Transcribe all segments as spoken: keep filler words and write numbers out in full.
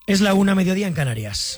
Es la una, mediodía en Canarias.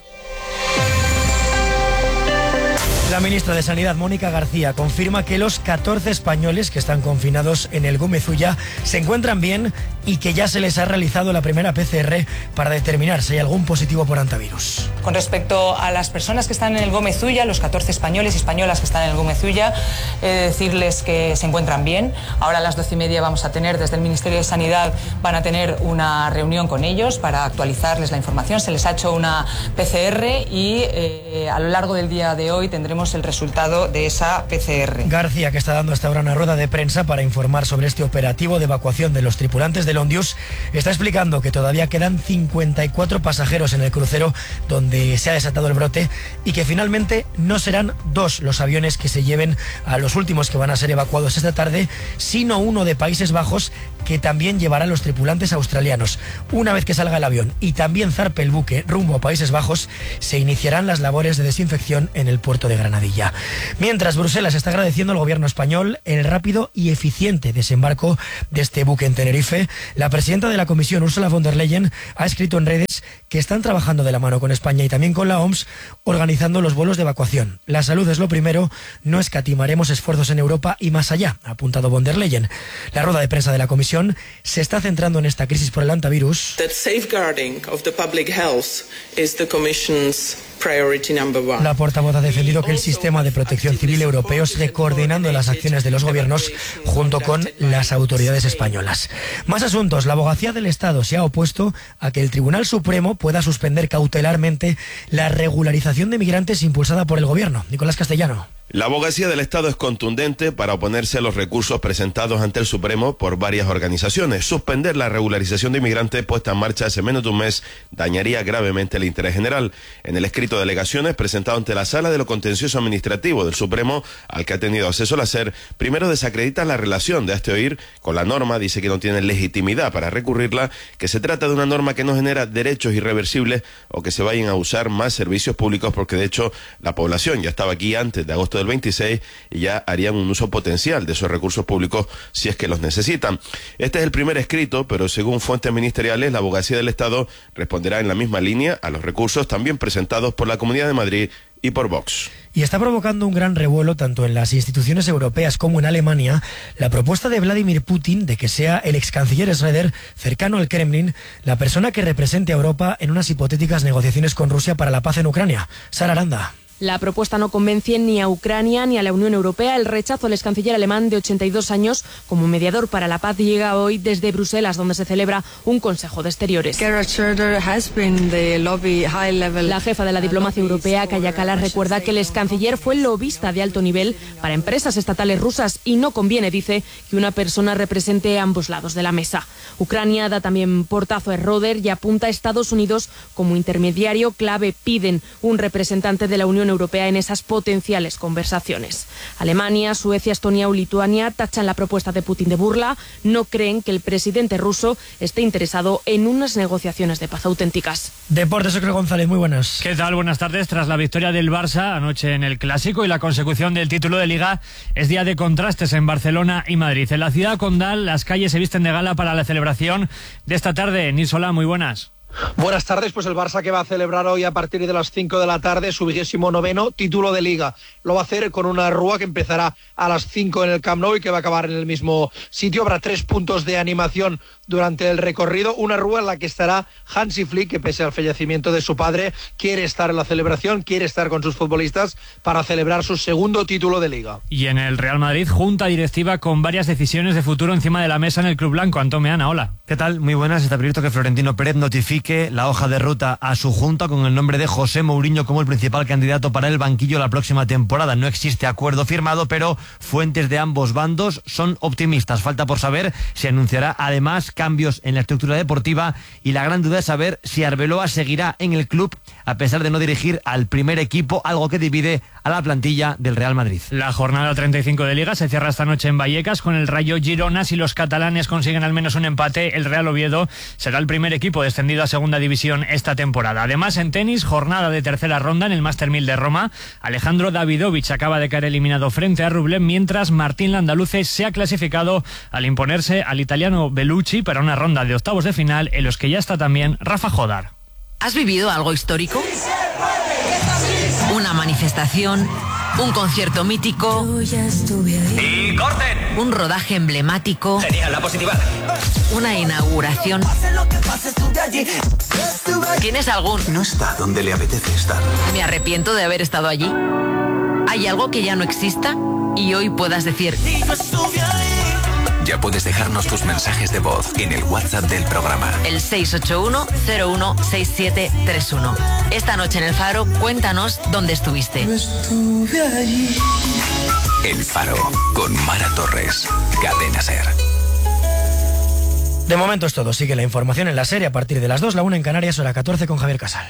La ministra de Sanidad, Mónica García, confirma que los catorce españoles que están confinados en el Gómez Ulla se encuentran bien y que ya se les ha realizado la primera P C R para determinar si hay algún positivo por hantavirus. Con respecto a las personas que están en el Gómez Ulla, los catorce españoles y españolas que están en el Gómez Ulla, he de decirles que se encuentran bien. Ahora a las doce y media vamos a tener, desde el Ministerio de Sanidad, van a tener una reunión con ellos para actualizarles la información. Se les ha hecho una P C R y eh, a lo largo del día de hoy tendremos el resultado de esa P C R. García, que está dando hasta ahora una rueda de prensa para informar sobre este operativo de evacuación de los tripulantes del Ondius, está explicando que todavía quedan cincuenta y cuatro pasajeros en el crucero donde se ha desatado el brote y que finalmente no serán dos los aviones que se lleven a los últimos que van a ser evacuados esta tarde, sino uno de Países Bajos que también llevará a los tripulantes australianos. Una vez que salga el avión y también zarpe el buque rumbo a Países Bajos, se iniciarán las labores de desinfección en el puerto de Granadilla. Mientras, Bruselas está agradeciendo al gobierno español el rápido y eficiente desembarco de este buque en Tenerife. La presidenta de la Comisión, Ursula von der Leyen, ha escrito en redes que están trabajando de la mano con España y también con la O M S organizando los vuelos de evacuación. La salud es lo primero, no escatimaremos esfuerzos en Europa y más allá, ha apuntado von der Leyen. La rueda de prensa de la Comisión se está centrando en esta crisis por el hantavirus. That safeguarding of the public health is the Commission's priority number one. La portavoz ha defendido que el sistema de protección civil europeo sigue coordinando las acciones de los gobiernos junto con las autoridades españolas. Más asuntos. La Abogacía del Estado se ha opuesto a que el Tribunal Supremo pueda suspender cautelarmente la regularización de migrantes impulsada por el gobierno. Nicolás Castellano. La Abogacía del Estado es contundente para oponerse a los recursos presentados ante el Supremo por varias organizaciones. Suspender la regularización de inmigrantes puesta en marcha hace menos de un mes dañaría gravemente el interés general. En el escrito de alegaciones presentado ante la Sala de lo Contencioso Administrativo del Supremo, al que ha tenido acceso la SER, primero desacredita la relación de este oír con la norma, dice que no tiene legitimidad para recurrirla, que se trata de una norma que no genera derechos irreversibles o que se vayan a usar más servicios públicos, porque de hecho la población ya estaba aquí antes de agosto del veintiséis y ya harían un uso potencial de esos recursos públicos si es que los necesitan. Este es el primer escrito, pero según fuentes ministeriales, la Abogacía del Estado responderá en la misma línea a los recursos también presentados por la Comunidad de Madrid y por Vox. Y está provocando un gran revuelo tanto en las instituciones europeas como en Alemania la propuesta de Vladimir Putin de que sea el ex canciller Schröder, cercano al Kremlin, la persona que represente a Europa en unas hipotéticas negociaciones con Rusia para la paz en Ucrania. Sara Aranda. La propuesta no convence ni a Ucrania ni a la Unión Europea. El rechazo al ex canciller alemán de ochenta y dos años como mediador para la paz llega hoy desde Bruselas, donde se celebra un Consejo de Exteriores. La jefa de la diplomacia europea, Kaja Kallas, recuerda que el ex canciller fue lobista de alto nivel para empresas estatales rusas y no conviene, dice, que una persona represente ambos lados de la mesa. Ucrania da también portazo a Schröder y apunta a Estados Unidos como intermediario clave. Piden un representante de la Unión Europea en esas potenciales conversaciones. Alemania, Suecia, Estonia o Lituania tachan la propuesta de Putin de burla. No creen que el presidente ruso esté interesado en unas negociaciones de paz auténticas. Deportes, Ocre González, muy buenas. ¿Qué tal? Buenas tardes. Tras la victoria del Barça anoche en el Clásico y la consecución del título de Liga, es día de contrastes en Barcelona y Madrid. En la ciudad condal, las calles se visten de gala para la celebración de esta tarde. Nisola, muy buenas. Buenas tardes, pues el Barça que va a celebrar hoy a partir de las cinco de la tarde su vigésimo noveno título de Liga. Lo va a hacer con una rúa que empezará a las cinco en el Camp Nou y que va a acabar en el mismo sitio. Habrá tres puntos de animación durante el recorrido. Una rúa en la que estará Hansi Flick, que pese al fallecimiento de su padre, quiere estar en la celebración, quiere estar con sus futbolistas para celebrar su segundo título de Liga. Y en el Real Madrid, junta directiva con varias decisiones de futuro encima de la mesa en el Club Blanco. Antón Meana, hola. ¿Qué tal? Muy buenas. Está previsto que Florentino Pérez notifique la hoja de ruta a su junta con el nombre de José Mourinho como el principal candidato para el banquillo la próxima temporada. No existe acuerdo firmado, pero fuentes de ambos bandos son optimistas. Falta por saber si anunciará además cambios en la estructura deportiva y la gran duda es saber si Arbeloa seguirá en el club a pesar de no dirigir al primer equipo, algo que divide a la plantilla del Real Madrid. La jornada treinta y cinco de Liga se cierra esta noche en Vallecas con el Rayo Girona. Si los catalanes consiguen al menos un empate, el Real Oviedo será el primer equipo descendido a segunda división esta temporada. Además, en tenis, jornada de tercera ronda en el Master mil de Roma. Alejandro Davidovich acaba de caer eliminado frente a Rublev, mientras Martín Landaluce se ha clasificado al imponerse al italiano Bellucci para una ronda de octavos de final en los que ya está también Rafa Jodar. ¿Has vivido algo histórico? Una manifestación, un concierto mítico. ¡Y corten! Un rodaje emblemático. Genial, la positiva. Una inauguración. ¿Tienes algún? No está donde le apetece estar. Me arrepiento de haber estado allí. ¿Hay algo que ya no exista? Y hoy puedas decir... Ya puedes dejarnos tus mensajes de voz en el WhatsApp del programa. El seis ocho uno cero uno seis siete tres uno. Esta noche en El Faro, cuéntanos dónde estuviste. El Faro, con Mara Torres. Cadena SER. De momento es todo. Sigue la información en la serie a partir de las dos, la una en Canarias, hora catorce con Javier Casal.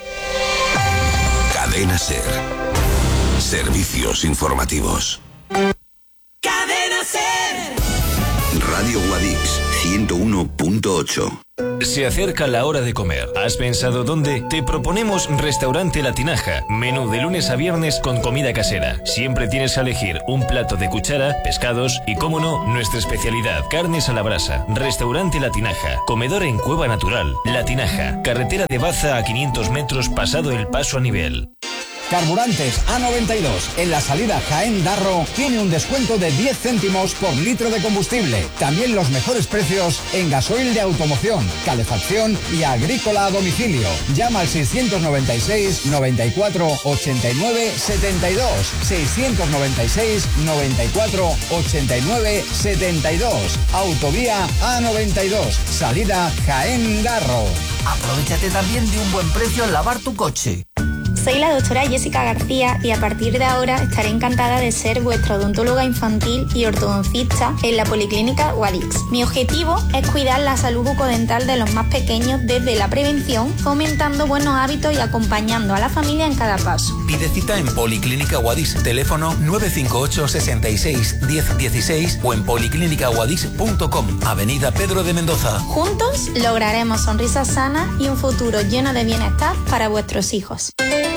Cadena SER. Servicios informativos. Cadena SER. Radio Guadix ciento uno punto ocho. Se acerca la hora de comer. ¿Has pensado dónde? Te proponemos Restaurante La Tinaja. Menú de lunes a viernes con comida casera. Siempre tienes que elegir un plato de cuchara, pescados y, cómo no, nuestra especialidad, carnes a la brasa. Restaurante La Tinaja. Comedor en Cueva Natural. La Tinaja. Carretera de Baza a quinientos metros pasado el paso a nivel. Carburantes A noventa y dos, en la salida Jaén-Darro, tiene un descuento de diez céntimos por litro de combustible. También los mejores precios en gasoil de automoción, calefacción y agrícola a domicilio. Llama al seiscientos noventa y seis, noventa y cuatro, ochenta y nueve, setenta y dos. seiscientos noventa y seis, noventa y cuatro, ochenta y nueve, setenta y dos. Autovía A noventa y dos, salida Jaén-Darro. Aprovechate también de un buen precio en lavar tu coche. Soy la doctora Jessica García y a partir de ahora estaré encantada de ser vuestra odontóloga infantil y ortodoncista en la Policlínica Guadix. Mi objetivo es cuidar la salud bucodental de los más pequeños desde la prevención, fomentando buenos hábitos y acompañando a la familia en cada paso. Pide cita en Policlínica Guadix, teléfono nueve cinco ocho, sesenta y seis, diez dieciséis o en policlínica guadix punto com, Avenida Pedro de Mendoza. Juntos lograremos sonrisas sanas y un futuro lleno de bienestar para vuestros hijos.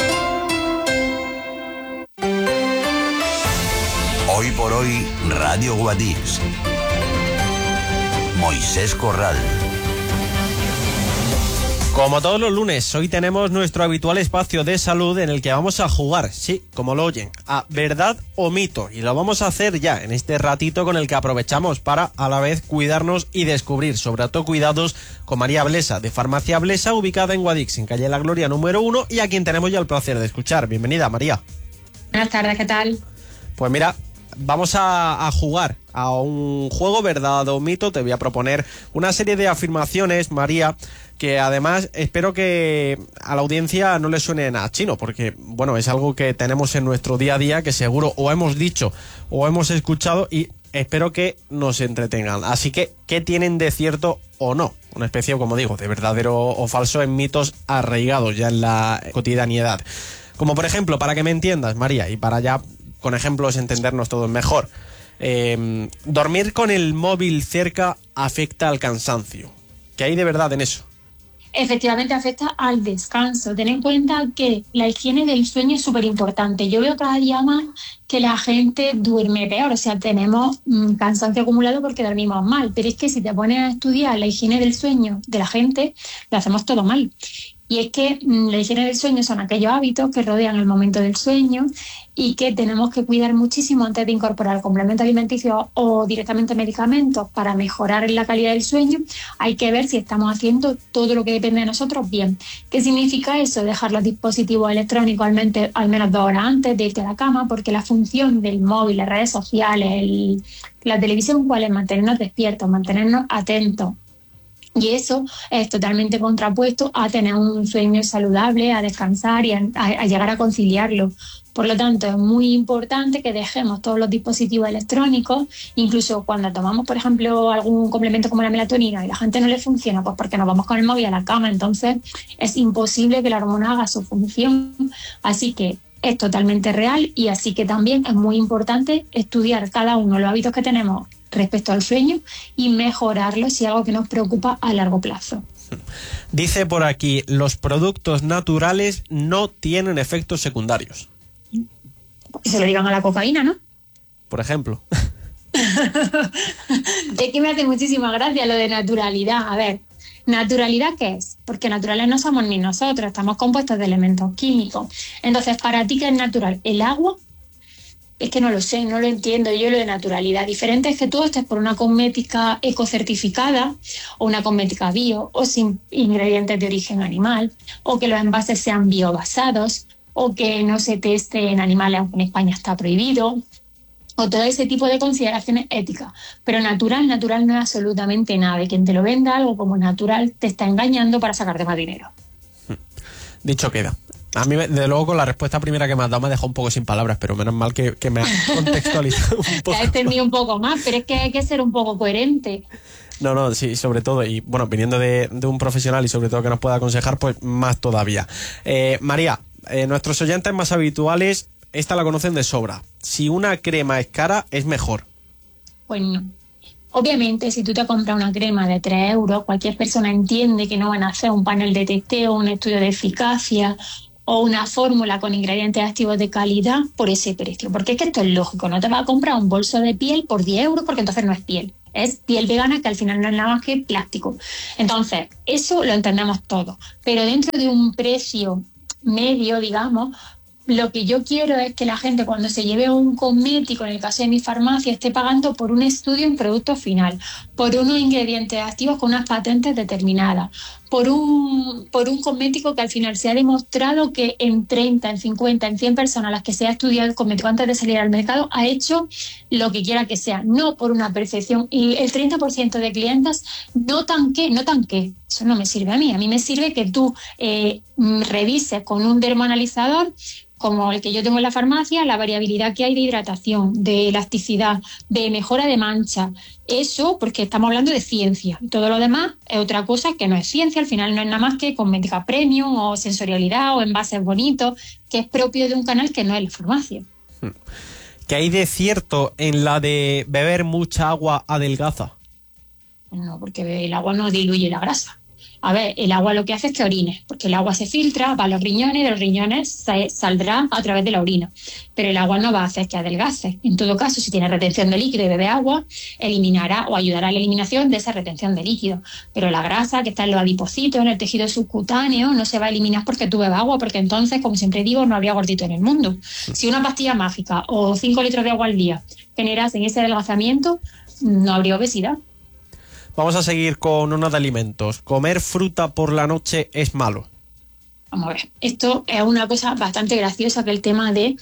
Hoy por hoy, Radio Guadix. Moisés Corral. Como todos los lunes, hoy tenemos nuestro habitual espacio de salud en el que vamos a jugar, sí, como lo oyen, a verdad o mito. Y lo vamos a hacer ya en este ratito con el que aprovechamos para a la vez cuidarnos y descubrir sobre autocuidados con María Blesa, de Farmacia Blesa, ubicada en Guadix, en calle La Gloria número uno, y a quien tenemos ya el placer de escuchar. Bienvenida, María. Buenas tardes, ¿qué tal? Pues mira, vamos a, a jugar a un juego verdad o mito. Te voy a proponer una serie de afirmaciones, María, que además espero que a la audiencia no le suenen a chino, porque bueno, es algo que tenemos en nuestro día a día, que seguro o hemos dicho o hemos escuchado, y espero que nos entretengan. Así que, ¿qué tienen de cierto o no? Una especie, como digo, de verdadero o falso en mitos arraigados ya en la cotidianidad. Como por ejemplo, para que me entiendas, María, y para ya con ejemplos entendernos todos mejor, eh, dormir con el móvil cerca afecta al cansancio. ¿Qué hay de verdad en eso? Efectivamente afecta al descanso. Ten en cuenta que la higiene del sueño es súper importante. Yo veo cada día más que la gente duerme peor, o sea, tenemos mmm, cansancio acumulado porque dormimos mal, pero es que si te pones a estudiar la higiene del sueño de la gente, lo hacemos todo mal. Y es que mmm, la higiene del sueño son aquellos hábitos que rodean el momento del sueño y que tenemos que cuidar muchísimo antes de incorporar complementos alimenticios o directamente medicamentos para mejorar la calidad del sueño. Hay que ver si estamos haciendo todo lo que depende de nosotros bien. ¿Qué significa eso? Dejar los dispositivos electrónicos al, mente, al menos dos horas antes de irte a la cama, porque la función del móvil, las redes sociales, el, la televisión, ¿cuál es? Mantenernos despiertos, mantenernos atentos. Y eso es totalmente contrapuesto a tener un sueño saludable, a descansar y a, a llegar a conciliarlo. Por lo tanto, es muy importante que dejemos todos los dispositivos electrónicos, incluso cuando tomamos, por ejemplo, algún complemento como la melatonina y la gente no le funciona, pues porque nos vamos con el móvil a la cama, entonces es imposible que la hormona haga su función. Así que es totalmente real, y así que también es muy importante estudiar cada uno los hábitos que tenemos respecto al sueño y mejorarlo si es algo que nos preocupa a largo plazo. Dice por aquí, los productos naturales no tienen efectos secundarios. Que se lo digan a la cocaína, ¿no? Por ejemplo. Es que me hace muchísima gracia lo de naturalidad. A ver, ¿Naturalidad qué es? Porque naturales no somos ni nosotros, estamos compuestos de elementos químicos. Entonces, ¿para ti qué es natural? ¿El agua? Es que no lo sé, no lo entiendo yo lo de naturalidad. Diferente es que tú estés por una cosmética ecocertificada o una cosmética bio o sin ingredientes de origen animal, o que los envases sean biobasados, o que no se teste en animales, aunque en España está prohibido, o todo ese tipo de consideraciones éticas. Pero natural, natural no es absolutamente nada. Y quien te lo venda algo como natural te está engañando para sacarte más dinero. Dicho queda. A mí, de luego, con la respuesta primera que me has dado me ha dejado un poco sin palabras, pero menos mal que, que me has contextualizado un poco. Te has extendido un poco más, pero es que hay que ser un poco coherente. No, no, sí, sobre todo, y bueno, viniendo de, de un profesional y sobre todo que nos pueda aconsejar, pues más todavía. Eh, María, eh, nuestros oyentes más habituales, esta la conocen de sobra. Si una crema es cara, es mejor. Pues no. Obviamente, si tú te compras una crema de tres euros, cualquier persona entiende que no van a hacer un panel de testeo, un estudio de eficacia o una fórmula con ingredientes activos de calidad por ese precio. Porque es que esto es lógico, no te vas a comprar un bolso de piel por diez euros porque entonces no es piel. Es piel vegana que al final no es nada más que plástico. Entonces, eso lo entendemos todo. Pero dentro de un precio medio, digamos, lo que yo quiero es que la gente cuando se lleve un cosmético, en el caso de mi farmacia, esté pagando por un estudio en producto final, por unos ingredientes activos con unas patentes determinadas, por un, por un cosmético que al final se ha demostrado que en treinta, en cincuenta, en cien personas a las que se ha estudiado el cosmético antes de salir al mercado ha hecho lo que quiera que sea, no por una percepción. Y el treinta por ciento de clientes notan que, notan que, eso no me sirve a mí, a mí me sirve que tú eh, revises con un dermoanalizador como el que yo tengo en la farmacia, la variabilidad que hay de hidratación, de elasticidad, de mejora de mancha. Eso porque estamos hablando de ciencia. Y todo lo demás es otra cosa que no es ciencia. Al final no es nada más que cosmética premium o sensorialidad o envases bonitos, que es propio de un canal que no es la farmacia. ¿Qué hay de cierto en la de beber mucha agua adelgaza? No, porque el agua no diluye la grasa. A ver, el agua lo que hace es que orine, porque el agua se filtra, va a los riñones y de los riñones se saldrá a través de la orina. Pero el agua no va a hacer que adelgace. En todo caso, si tiene retención de líquido y bebe agua, eliminará o ayudará a la eliminación de esa retención de líquido. Pero la grasa que está en los adipocitos, en el tejido subcutáneo, no se va a eliminar porque tú bebas agua, porque entonces, como siempre digo, no habría gordito en el mundo. Si una pastilla mágica o cinco litros de agua al día generasen ese adelgazamiento, no habría obesidad. Vamos a seguir con uno de alimentos. ¿Comer fruta por la noche es malo? Vamos a ver, esto es una cosa bastante graciosa, que el tema de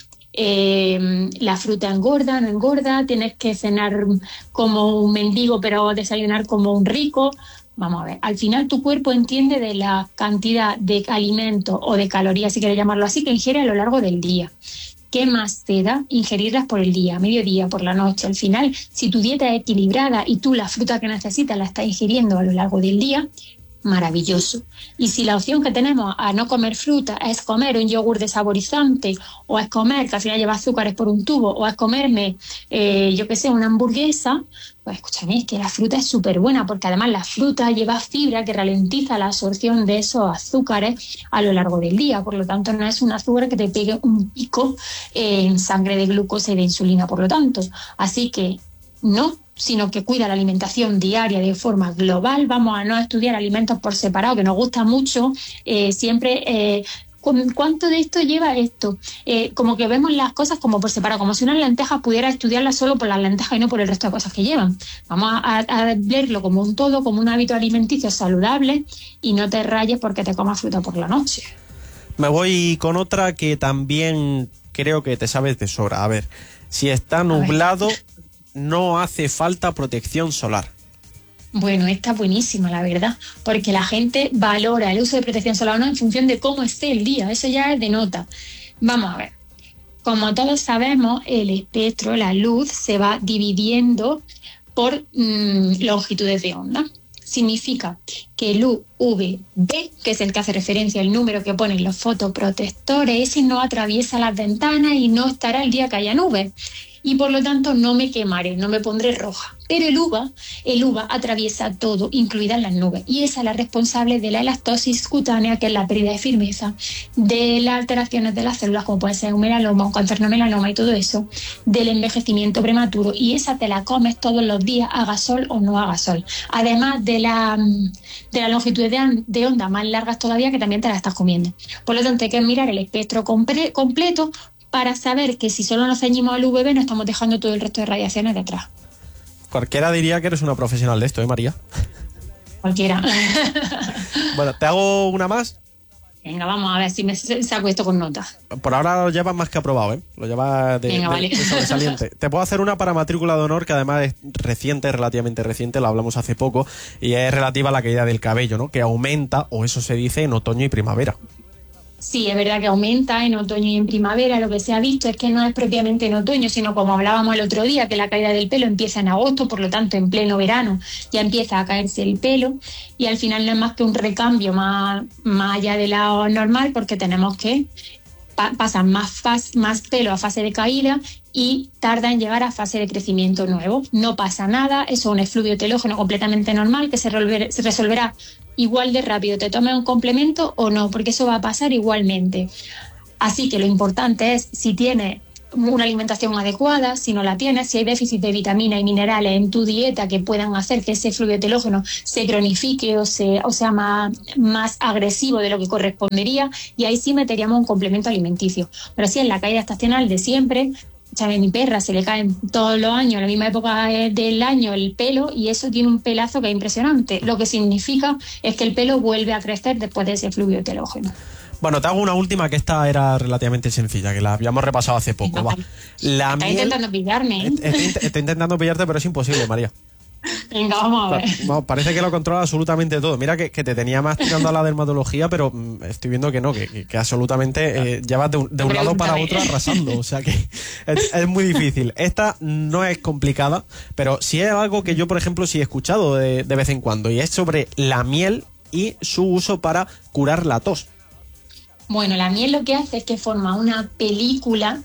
eh, la fruta engorda, no engorda, tienes que cenar como un mendigo pero desayunar como un rico. Vamos a ver, al final tu cuerpo entiende de la cantidad de alimento o de calorías, si quieres llamarlo así, que ingiere a lo largo del día. ¿Qué más te da ingerirlas por el día, mediodía, por la noche? Al final, si tu dieta es equilibrada y tú la fruta que necesitas la estás ingiriendo a lo largo del día, maravilloso. Y si la opción que tenemos a no comer fruta es comer un yogur desaborizante, o es comer, que al final lleva azúcares por un tubo, o es comerme, eh, yo qué sé, una hamburguesa, pues escúchame, es que la fruta es súper buena, porque además la fruta lleva fibra que ralentiza la absorción de esos azúcares a lo largo del día. Por lo tanto, no es un azúcar que te pegue un pico en sangre de glucosa y de insulina, por lo tanto. Así que no, sino que cuida la alimentación diaria de forma global. Vamos a no estudiar alimentos por separado, que nos gusta mucho eh, siempre. Eh, ¿Cuánto de esto lleva esto? Eh, como que vemos las cosas como por separado, como si unas lentejas pudiera estudiarlas solo por las lentejas y no por el resto de cosas que llevan. Vamos a, a verlo como un todo, como un hábito alimenticio saludable, y no te rayes porque te comas fruta por la noche. Me voy con otra que también creo que te sabes de sobra. A ver, si está nublado, no hace falta protección solar. Bueno, está buenísima, la verdad, porque la gente valora el uso de protección solar, ¿no?, en función de cómo esté el día. Eso ya es de nota. Vamos a ver. Como todos sabemos, el espectro, la luz, se va dividiendo por mmm, longitudes de onda. Significa que el U V B, que es el que hace referencia al número que ponen los fotoprotectores, ese no atraviesa las ventanas y no estará el día que haya nubes. y por lo tanto no me quemaré, no me pondré roja. Pero el uva, el uva atraviesa todo, incluidas las nubes, y esa es la responsable de la elastosis cutánea, que es la pérdida de firmeza, de las alteraciones de las células, como puede ser un melanoma, un cáncer no melanoma y todo eso, del envejecimiento prematuro, y esa te la comes todos los días, haga sol o no haga sol. Además de la, de la longitud de, de onda más largas todavía, que también te la estás comiendo. Por lo tanto, hay que mirar el espectro compre, completo para saber que si solo nos ceñimos al U V B, no estamos dejando todo el resto de radiaciones detrás. Cualquiera diría que eres una profesional de esto, ¿eh, María? Cualquiera. Bueno, ¿te hago una más? Venga, vamos a ver si me saco esto con notas. Por ahora lo llevas más que aprobado, ¿eh? Lo llevas de, Venga, de, vale. de sobresaliente. Te puedo hacer una para matrícula de honor, que además es reciente, relativamente reciente, lo hablamos hace poco, y es relativa a la caída del cabello, ¿no? Que aumenta, o eso se dice, en otoño y primavera. Sí, es verdad que aumenta en otoño y en primavera. Lo que se ha visto es que no es propiamente en otoño, sino como hablábamos el otro día, que la caída del pelo empieza en agosto, por lo tanto en pleno verano ya empieza a caerse el pelo, y al final no es más que un recambio más, más allá de lo normal, porque tenemos que pa- pasar más, fas, más pelo a fase de caída y tarda en llegar a fase de crecimiento nuevo. No pasa nada, eso es un efluvio telógeno completamente normal que se, resolver, se resolverá igual de rápido, te tomes un complemento o no, porque eso va a pasar igualmente. Así que lo importante es si tienes una alimentación adecuada, si no la tienes, si hay déficit de vitaminas y minerales en tu dieta que puedan hacer que ese flujo telógeno se cronifique o, se, o sea más, más agresivo de lo que correspondería, y ahí sí meteríamos un complemento alimenticio. Pero si en la caída estacional de siempre, ¿sabes? Mi perra se le cae todos los años, en la misma época del año, el pelo, y eso tiene un pelazo que es impresionante. Lo que significa es que el pelo vuelve a crecer después de ese fluvio telógeno. Bueno, te hago una última, que esta era relativamente sencilla, que la habíamos repasado hace poco. Va. La Está miel... intentando pillarme, ¿eh? Estoy, estoy intentando pillarte, pero es imposible, María. Venga, vamos a ver. Vamos, parece que lo controla absolutamente todo. Mira que, que te tenía más tirando a la dermatología, pero mm, estoy viendo que no, que, que, que absolutamente eh, llevas de un, de un lado para otro arrasando. O sea que es, es muy difícil. Esta no es complicada, pero sí es algo que yo, por ejemplo, sí he escuchado de, de vez en cuando, y es sobre la miel y su uso para curar la tos. Bueno, la miel lo que hace es que forma una película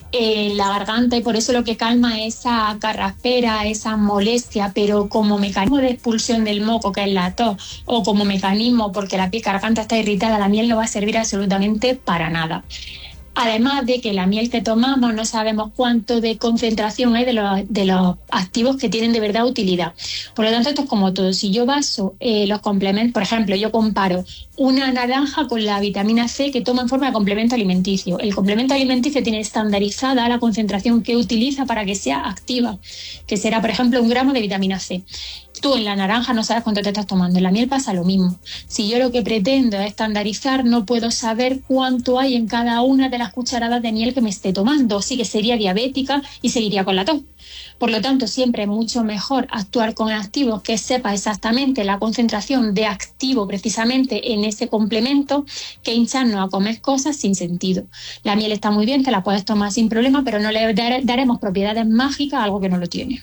en la garganta, y por eso lo que calma esa carraspera, esa molestia, pero como mecanismo de expulsión del moco, que es la tos, o como mecanismo porque la piel garganta está irritada, la miel no va a servir absolutamente para nada. Además de que la miel que tomamos no sabemos cuánto de concentración hay de los, de los activos que tienen de verdad utilidad. Por lo tanto, esto es como todo. Si yo baso eh, los complementos, por ejemplo, yo comparo una naranja con la vitamina C que tomo en forma de complemento alimenticio. El complemento alimenticio tiene estandarizada la concentración que utiliza para que sea activa, que será, por ejemplo, un gramo de vitamina C. Tú en la naranja no sabes cuánto te estás tomando, en la miel pasa lo mismo. Si yo lo que pretendo es estandarizar, no puedo saber cuánto hay en cada una de las cucharadas de miel que me esté tomando, sí que sería diabética y seguiría con la tos. Por lo tanto, siempre es mucho mejor actuar con activos que sepa exactamente la concentración de activo precisamente en ese complemento, que hincharnos a comer cosas sin sentido. La miel está muy bien, te la puedes tomar sin problema, pero no le daremos propiedades mágicas a algo que no lo tiene.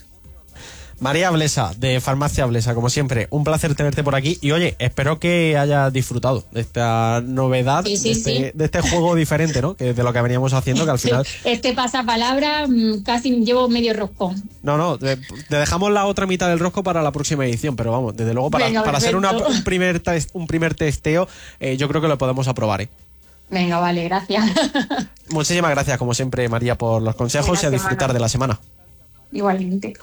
María Blesa, de Farmacia Blesa, como siempre, un placer tenerte por aquí. Y oye, espero que hayas disfrutado de esta novedad, sí, sí, de, este, sí. de este juego diferente, ¿no? Que de lo que veníamos haciendo, que al final... Este pasapalabra casi llevo medio roscón. No, no, te, te dejamos la otra mitad del rosco para la próxima edición, pero vamos, desde luego para, Venga, para hacer una, perfecto. un, primer test, un primer testeo, eh, yo creo que lo podemos aprobar, ¿eh? Venga, vale, gracias. Muchísimas gracias, como siempre, María, por los consejos. Buena y a disfrutar semana. de la semana. Igualmente.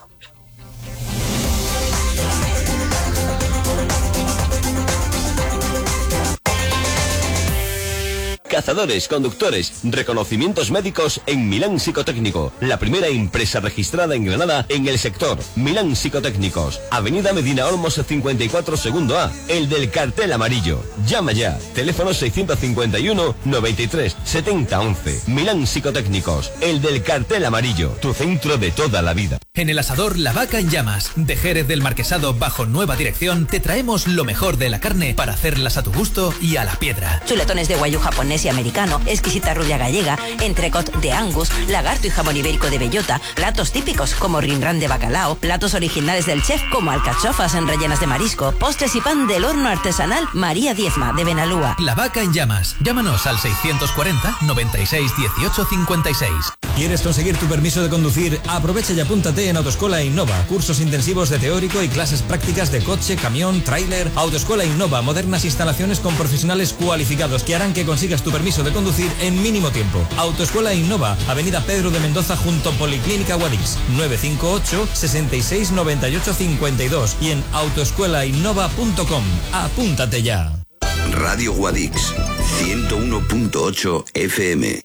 Cazadores, conductores, reconocimientos médicos en Milán Psicotécnico. La primera empresa registrada en Granada en el sector. Milán Psicotécnicos. Avenida Medina Olmos cincuenta y cuatro segundo A. El del cartel amarillo. Llama ya. Teléfono seiscientos cincuenta y uno, noventa y tres, setenta, once. Milán Psicotécnicos. El del cartel amarillo. Tu centro de toda la vida. En el asador La Vaca en Llamas, de Jerez del Marquesado bajo nueva dirección, te traemos lo mejor de la carne para hacerlas a tu gusto y a la piedra. Chuletones de guayú japonés y americano, exquisita rubia gallega, entrecot de Angus, lagarto y jamón ibérico de bellota, platos típicos como rinrán de bacalao, platos originales del chef como alcachofas en rellenas de marisco, postres y pan del horno artesanal María Diezma de Benalúa. La Vaca en Llamas. Llámanos al seiscientos cuarenta, noventa y seis, dieciocho, cincuenta y seis. ¿Quieres conseguir tu permiso de conducir? Aprovecha y apúntate en Autoescuela Innova. Cursos intensivos de teórico y clases prácticas de coche, camión, tráiler. Autoescuela Innova, modernas instalaciones con profesionales cualificados que harán que consigas tu permiso de conducir en mínimo tiempo. Autoescuela Innova, Avenida Pedro de Mendoza junto a Policlínica Guadix, nueve cinco ocho, sesenta y seis, noventa y ocho, cincuenta y dos y en autoescuela innova punto com. Apúntate ya. Radio Guadix, ciento uno punto ocho F M.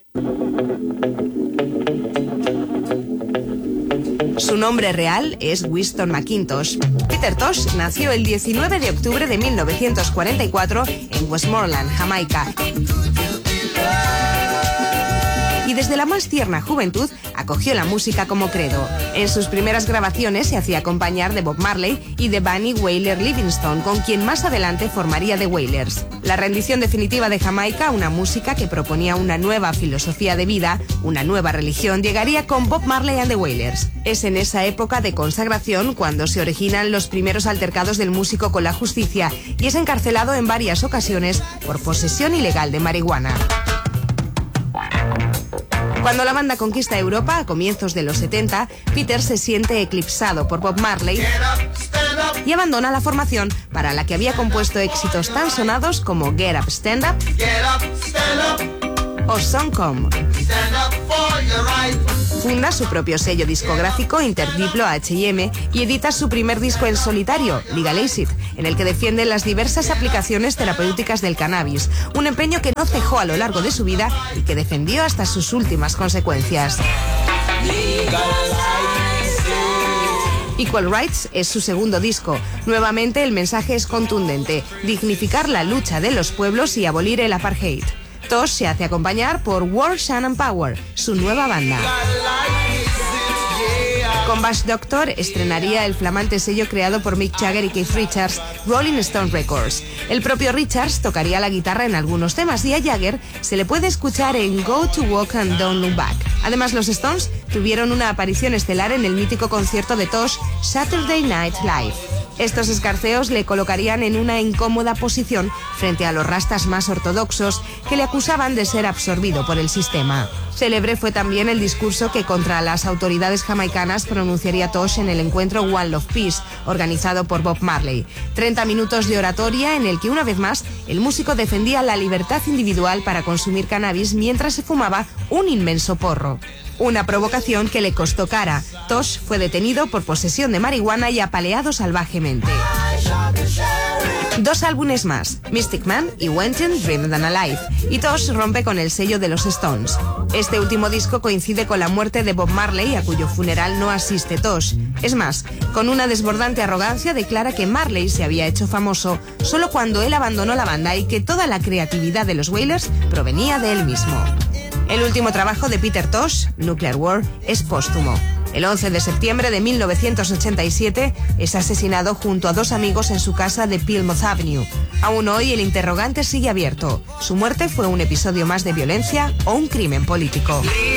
Su nombre real es Winston McIntosh. Peter Tosh nació el diecinueve de octubre de mil novecientos cuarenta y cuatro en Westmoreland, Jamaica. Y desde la más tierna juventud acogió la música como credo. En sus primeras grabaciones se hacía acompañar de Bob Marley y de Bunny Wailer Livingstone, con quien más adelante formaría The Wailers. La rendición definitiva de Jamaica, una música que proponía una nueva filosofía de vida, una nueva religión, llegaría con Bob Marley and The Wailers. Es en esa época de consagración cuando se originan los primeros altercados del músico con la justicia y es encarcelado en varias ocasiones por posesión ilegal de marihuana. Cuando la banda conquista Europa a comienzos de los setenta, Peter se siente eclipsado por Bob Marley y abandona la formación para la que había compuesto éxitos tan sonados como Get Up, Stand Up o Song Come. Funda su propio sello discográfico Interdiplo H y M y edita su primer disco en solitario, Legalize It, en el que defiende las diversas aplicaciones terapéuticas del cannabis, un empeño que no cejó a lo largo de su vida y que defendió hasta sus últimas consecuencias. Equal Rights es su segundo disco. Nuevamente el mensaje es contundente: dignificar la lucha de los pueblos y abolir el apartheid. Tosh se hace acompañar por War, Shannon Power, su nueva banda. Con Bash Doctor estrenaría el flamante sello creado por Mick Jagger y Keith Richards, Rolling Stone Records. El propio Richards tocaría la guitarra en algunos temas y a Jagger se le puede escuchar en Go to Walk and Don't Look Back. Además, los Stones tuvieron una aparición estelar en el mítico concierto de Tosh, Saturday Night Live. Estos escarceos le colocarían en una incómoda posición frente a los rastas más ortodoxos que le acusaban de ser absorbido por el sistema. Célebre fue también el discurso que contra las autoridades jamaicanas pronunciaría Tosh en el encuentro One Love Peace, organizado por Bob Marley. treinta minutos de oratoria en el que una vez más el músico defendía la libertad individual para consumir cannabis mientras se fumaba un inmenso porro. Una provocación que le costó cara. Tosh fue detenido por posesión de marihuana y apaleado salvajemente. Dos álbumes más, Mystic Man y Waiting, Dreamed and Alive, y Tosh rompe con el sello de los Stones. Este último disco coincide con la muerte de Bob Marley, a cuyo funeral no asiste Tosh. Es más, con una desbordante arrogancia declara que Marley se había hecho famoso solo cuando él abandonó la banda y que toda la creatividad de los Wailers provenía de él mismo. El último trabajo de Peter Tosh, Nuclear War, es póstumo. El once de septiembre de mil novecientos ochenta y siete es asesinado junto a dos amigos en su casa de Plymouth Avenue. Aún hoy el interrogante sigue abierto. ¿Su muerte fue un episodio más de violencia o un crimen político?